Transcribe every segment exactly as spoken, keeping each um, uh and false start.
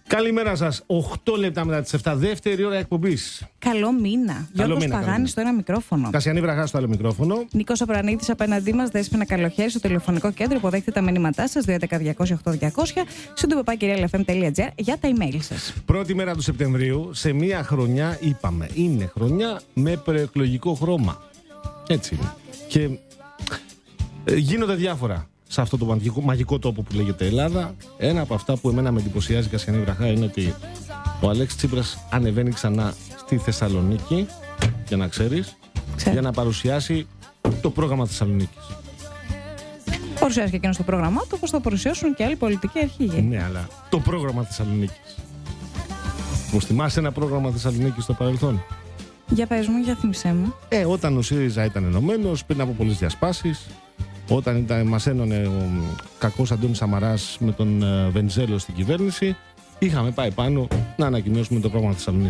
Καλημέρα σας. οκτώ λεπτά μετά τις επτά, δεύτερη ώρα εκπομπής. Καλό μήνα. Γιώργος Παγάνης στο ένα μικρόφωνο. Κασιανή Βραχά στο άλλο μικρόφωνο. Νίκος Απρανίτης απέναντί μας, Δέσποινα Καλοχέρι στο τηλεφωνικό κέντρο. Υποδέχτε τα μηνύματά σας δύο έντεκα διακόσια οκτώ διακόσια στο ντουπαπάκι ελ εφ εμ τελεία τζι άρ για τα email σας. Πρώτη μέρα του Σεπτεμβρίου, σε μία χρονιά, είπαμε, είναι χρονιά με προεκλογικό χρώμα. Έτσι είναι. Και ε, γίνονται διάφορα σε αυτό το μαγικό, μαγικό τόπο που λέγεται Ελλάδα. Ένα από αυτά που εμένα με εντυπωσιάζει, Κασιανή Βραχά, είναι ότι ο Αλέξης Τσίπρας ανεβαίνει ξανά στη Θεσσαλονίκη, για να ξέρεις, Ξέρω. για να παρουσιάσει το πρόγραμμα Θεσσαλονίκης. Παρουσιάζει και εκείνο το πρόγραμμά του, όπως θα παρουσιάσουν και άλλοι πολιτικοί αρχηγοί. Ναι, αλλά το πρόγραμμα Θεσσαλονίκης. Μου θυμάσαι ένα πρόγραμμα Θεσσαλονίκης στο παρελθόν? Για πες μου, για θύμισέ μου. Ε, όταν ο ΣΥΡΙΖΑ ήταν ενωμένος, πριν από πολλές διασπάσεις, όταν ήταν, μας ένωνε ο κακός Αντώνης Σαμαράς με τον ε, Βενιζέλο στην κυβέρνηση, είχαμε πάει πάνω να ανακοινώσουμε το πρόγραμμα Θεσσαλονίκης.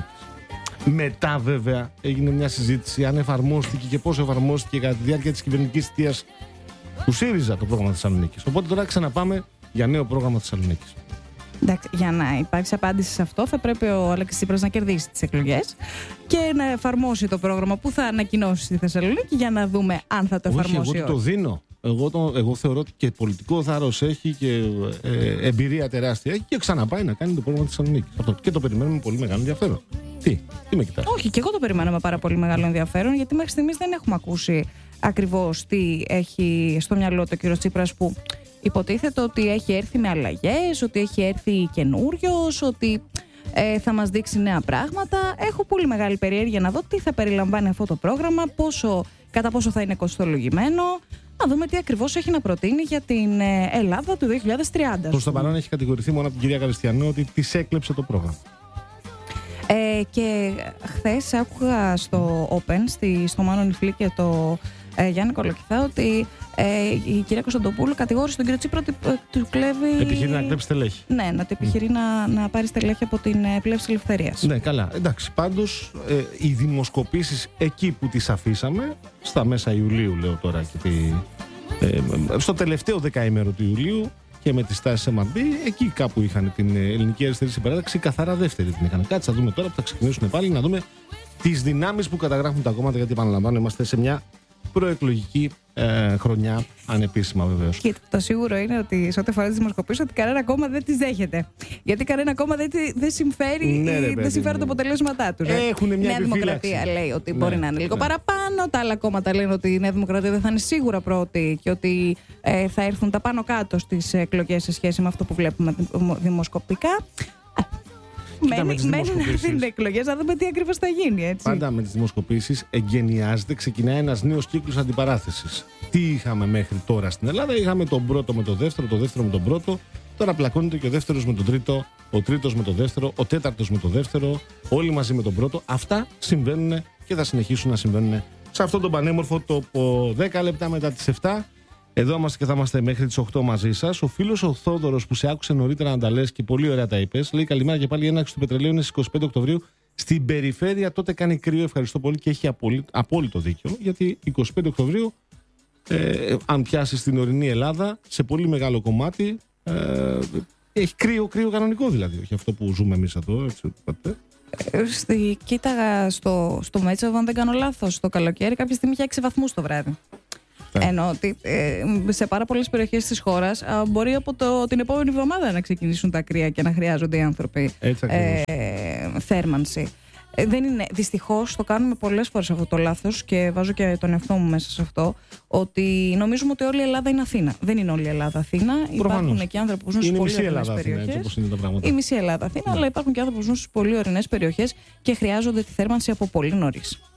Μετά, βέβαια, έγινε μια συζήτηση αν εφαρμόστηκε και πώς εφαρμόστηκε κατά τη διάρκεια της κυβερνητικής θητείας του ΣΥΡΙΖΑ το πρόγραμμα Θεσσαλονίκης. Οπότε τώρα ξαναπάμε για νέο πρόγραμμα Θεσσαλονίκης. Εντάξει, για να υπάρξει απάντηση σε αυτό, θα πρέπει ο Αλέξης Τσίπρας να κερδίσει τις εκλογές και να εφαρμόσει το πρόγραμμα που θα ανακοινώσει στη Θεσσαλονίκη για να δούμε αν θα το εφαρμόσει. Όχι, εγώ το δίνω. Εγώ, το, εγώ θεωρώ ότι και πολιτικό θάρρος έχει και ε, εμπειρία τεράστια έχει και ξαναπάει να κάνει το πρόγραμμα της Θεσσαλονίκης. Αυτό και το περιμένουμε με πολύ μεγάλο ενδιαφέρον. Τι, τι με κοιτάς? Όχι, και εγώ το περιμένω με πάρα πολύ μεγάλο ενδιαφέρον, γιατί μέχρι στιγμής δεν έχουμε ακούσει ακριβώς τι έχει στο μυαλό του ο κ. Τσίπρας, που υποτίθεται ότι έχει έρθει με αλλαγές, ότι έχει έρθει καινούριος, ότι ε, θα μας δείξει νέα πράγματα. Έχω πολύ μεγάλη περιέργεια να δω τι θα περιλαμβάνει αυτό το πρόγραμμα, πόσο, κατά πόσο θα είναι κοστολογημένο. Να δούμε τι ακριβώς έχει να προτείνει για την Ελλάδα του δύο χιλιάδες τριάντα. Προς το παρόν έχει κατηγορηθεί μόνο από την κυρία Καριστιανού ότι της έκλεψε το πρόγραμμα. Ε, και χθες άκουγα στο Open, στη, στο Μάνο Νιφλή και το ε, Γιάννη Κολοκυθά, ότι ε, η κυρία Κωνσταντοπούλου κατηγόρησε τον κύριο Τσίπρα ότι ε, του κλέβει. Επιχειρεί να κλέψει στελέχη. Ναι, να το επιχειρεί mm. να, να πάρει στελέχη από την ε, πλεύση ελευθερίας. Ναι, καλά. Εντάξει, πάντως ε, οι δημοσκοπήσεις εκεί που τις αφήσαμε, στα μέσα Ιουλίου, λέω τώρα, και τη, ε, στο τελευταίο δεκαήμερο του Ιουλίου, και με τις τάσεις εμ αρ μπι, εκεί κάπου είχαν την ελληνική αριστερή συμπαράταξη, καθαρά δεύτερη την είχαν. Κάτσε να δούμε τώρα που θα ξεκινήσουν πάλι, να δούμε τις δυνάμεις που καταγράφουν τα κόμματα, γιατί επαναλαμβάνω, είμαστε σε μια προεκλογική ε, χρονιά, ανεπίσημα βεβαίως. Και το σίγουρο είναι ότι σε ό,τι αφορά τις δημοσκοπήσεις, ότι κανένα κόμμα δεν τις δέχεται. Γιατί κανένα κόμμα δεν, δεν συμφέρει, ναι, ρε, δεν συμφέρει ναι. τα αποτελέσματά τους. Έχουν μια η Νέα Δημοκρατία λέει ότι ναι, μπορεί να είναι λίγο ναι. παραπάνω. Τα άλλα κόμματα λένε ότι η Νέα Δημοκρατία δεν θα είναι σίγουρα πρώτη και ότι ε, θα έρθουν τα πάνω κάτω στις εκλογές σε σχέση με αυτό που βλέπουμε δημοσκοπικά. Μένει να έρθουν εκλογές, να δούμε τι ακριβώς θα γίνει. Έτσι. Πάντα με τις δημοσκοπήσεις εγκαινιάζεται, ξεκινάει ένας νέος κύκλος αντιπαράθεσης. Τι είχαμε μέχρι τώρα στην Ελλάδα? Είχαμε τον πρώτο με τον δεύτερο, το δεύτερο με τον πρώτο. Τώρα πλακώνεται και ο δεύτερος με τον τρίτο, ο τρίτος με τον δεύτερο, ο τέταρτος με τον δεύτερο, όλοι μαζί με τον πρώτο. Αυτά συμβαίνουν και θα συνεχίσουν να συμβαίνουν σε αυτόν τον πανέμορφο τόπο. δέκα λεπτά μετά τις επτά. Εδώ είμαστε και θα είμαστε μέχρι τις οκτώ μαζί σας. Ο φίλος ο Θόδωρος που σε άκουσε νωρίτερα να τα λες και πολύ ωραία τα είπες, λέει καλημέρα και πάλι η έναρξη του πετρελαίου είναι στις είκοσι πέντε Οκτωβρίου. Στην περιφέρεια τότε κάνει κρύο, ευχαριστώ πολύ, και έχει απόλυτο, απόλυτο δίκιο, γιατί είκοσι πέντε Οκτωβρίου, ε, αν πιάσεις την ορεινή Ελλάδα, σε πολύ μεγάλο κομμάτι, ε, έχει κρύο, κρύο κανονικό δηλαδή, όχι αυτό που ζούμε εμείς εδώ, έτσι, ε, στη, κοίταγα στο, στο Μέτσοβο, αν δεν κάνω λάθος, το καλοκαίρι κάποια στιγμή είχε έξι βαθμούς το βράδυ. Ενώ ότι ε, σε πάρα πολλές περιοχές της χώρας α, μπορεί από το, την επόμενη εβδομάδα να ξεκινήσουν τα κρύα και να χρειάζονται οι άνθρωποι ε, θέρμανση. Ε, δεν είναι, δυστυχώς το κάνουμε πολλές φορές αυτό το λάθος και βάζω και τον εαυτό μου μέσα σε αυτό, ότι νομίζουμε ότι όλη η Ελλάδα είναι Αθήνα. Δεν είναι όλη η Ελλάδα Αθήνα. Προφανώς. Υπάρχουν και άνθρωποι που ζουν στις πολύ ορεινές περιοχές. Η μισή Ελλάδα Αθήνα, ναι. αλλά υπάρχουν και άνθρωποι που ζουν στις πολύ ορεινές περιοχές και χρειάζονται τη θέρμανση από πολύ νωρίς.